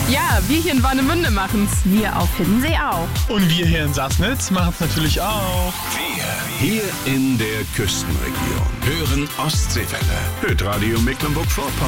Ja, wir hier in Warnemünde machen's. Wir auf Hiddensee auch. Und wir hier in Sassnitz machen es natürlich auch. Wir hier in der Küstenregion hören Ostseewelle. Hitradio Mecklenburg-Vorpommern.